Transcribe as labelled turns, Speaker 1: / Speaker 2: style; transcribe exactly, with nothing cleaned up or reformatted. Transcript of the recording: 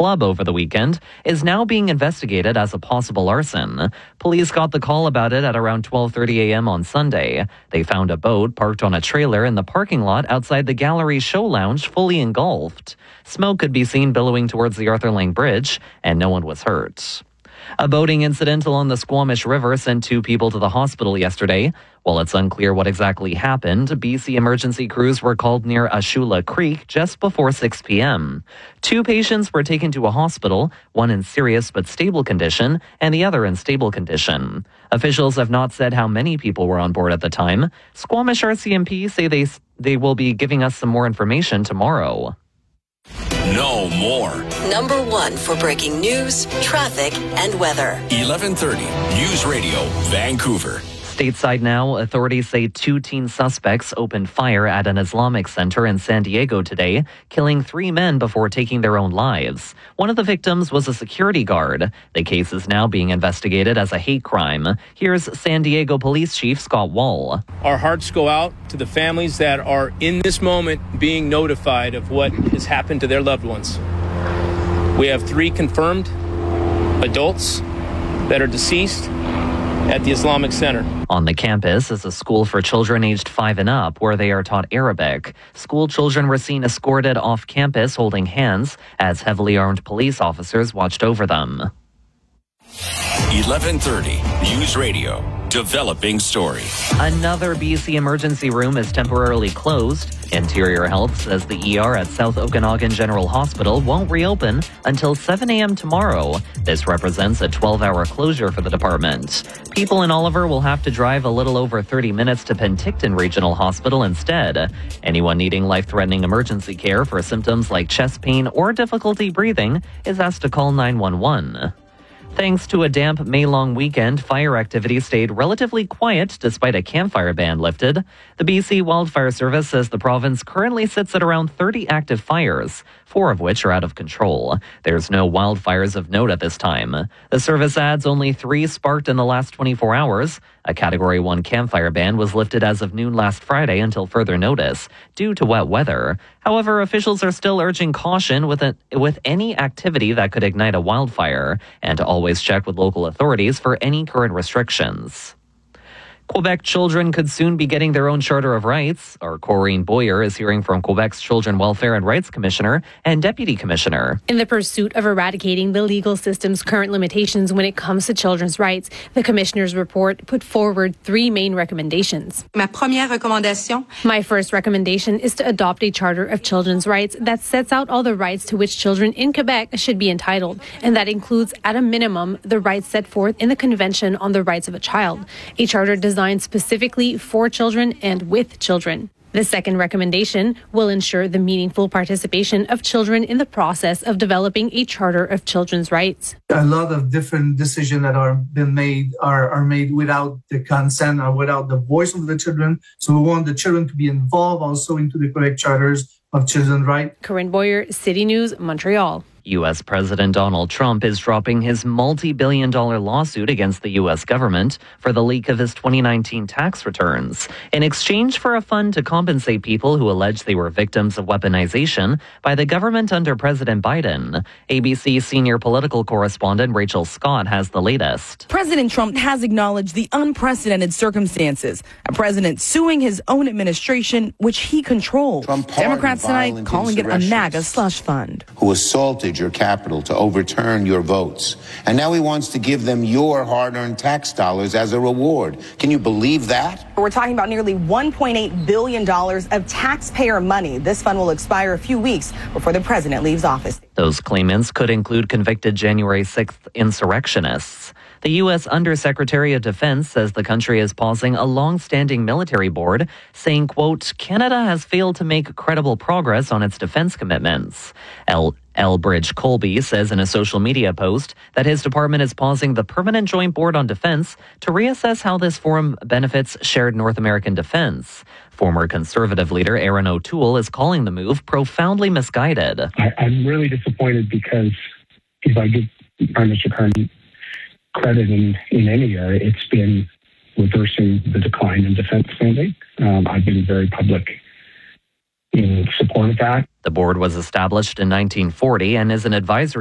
Speaker 1: club over the weekend is now being investigated as a possible arson. Police got the call about it at around twelve thirty a.m. on Sunday. They found a boat parked on a trailer in the parking lot outside the Gallery Show Lounge, fully engulfed. Smoke could be seen billowing towards the Arthur Lang Bridge, and no one was hurt. A boating incident along the Squamish River sent two people to the hospital yesterday. While it's unclear what exactly happened, B C emergency crews were called near Ashula Creek just before six p.m. Two patients were taken to a hospital, one in serious but stable condition, and the other in stable condition. Officials have not said how many people were on board at the time. Squamish R C M P say they, they will be giving us some more information tomorrow.
Speaker 2: No more.
Speaker 3: Number one for breaking news, traffic, and weather.
Speaker 2: eleven thirty News Radio, Vancouver.
Speaker 1: Stateside now, authorities say two teen suspects opened fire at an Islamic center in San Diego today, killing three men before taking their own lives. One of the victims was a security guard. The case is now being investigated as a hate crime. Here's San Diego Police Chief Scott Wall.
Speaker 4: Our hearts go out to the families that are in this moment being notified of what has happened to their loved ones. We have three confirmed adults that are deceased at the Islamic Center.
Speaker 1: On the campus is a school for children aged five and up where they are taught Arabic. School children were seen escorted off campus holding hands as heavily armed police officers watched over them.
Speaker 2: eleven thirty News Radio, developing story.
Speaker 1: Another B C emergency room is temporarily closed. Interior Health says the E R at South Okanagan General Hospital won't reopen until seven a.m. tomorrow. This represents a twelve-hour closure for the department. People in Oliver will have to drive a little over thirty minutes to Penticton Regional Hospital instead. Anyone needing life-threatening emergency care for symptoms like chest pain or difficulty breathing is asked to call nine one one. Thanks to a damp May-long weekend, fire activity stayed relatively quiet despite a campfire ban lifted. The B C Wildfire Service says the province currently sits at around thirty active fires, four of which are out of control. There's no wildfires of note at this time. The service adds only three sparked in the last twenty-four hours. A Category one campfire ban was lifted as of noon last Friday until further notice, due to wet weather. However, officials are still urging caution with, a, with any activity that could ignite a wildfire, and to always check with local authorities for any current restrictions. Quebec children could soon be getting their own Charter of Rights. Our Corrine Boyer is hearing from Quebec's Children Welfare and Rights Commissioner and Deputy Commissioner.
Speaker 5: In the pursuit of eradicating the legal system's current limitations when it comes to children's rights, the Commissioner's report put forward three main recommendations.
Speaker 6: Ma première recommandation.
Speaker 5: My first recommendation is to adopt a Charter of Children's Rights that sets out all the rights to which children in Quebec should be entitled, and that includes, at a minimum, the rights set forth in the Convention on the Rights of a Child, a charter designed specifically for children and with children. The second recommendation will ensure the meaningful participation of children in the process of developing a Charter of Children's Rights.
Speaker 7: A lot of different decisions that are been made are, are made without the consent or without the voice of the children. So we want the children to be involved also into the correct charters of children's rights.
Speaker 5: Corinne Boyer, City News, Montreal.
Speaker 1: U S President Donald Trump is dropping his multi-billion dollar lawsuit against the U S government for the leak of his twenty nineteen tax returns in exchange for a fund to compensate people who allege they were victims of weaponization by the government under President Biden. A B C senior political correspondent Rachel Scott has the latest.
Speaker 8: President Trump has acknowledged the unprecedented circumstances. A president suing his own administration, which he controls. Democrats tonight calling it a MAGA slush fund.
Speaker 9: Who assaulted your capital to overturn your votes. And now he wants to give them your hard-earned tax dollars as a reward. Can you believe that?
Speaker 8: We're talking about nearly one point eight billion dollars of taxpayer money. This fund will expire a few weeks before the president leaves office.
Speaker 1: Those claimants could include convicted January sixth insurrectionists. The U S Undersecretary of Defense says the country is pausing a long-standing military board, saying, quote, Canada has failed to make credible progress on its defense commitments. L. Elbridge Colby says in a social media post that his department is pausing the Permanent Joint Board on Defense to reassess how this forum benefits shared North American defense. Former Conservative leader Aaron O'Toole is calling the move profoundly misguided.
Speaker 10: I, I'm really disappointed because if I give Prime Minister Carney credit in, in any area, it's been reversing the decline in defense spending. Um, I've been very public in support of that.
Speaker 1: The board was established in nineteen forty and is an advisory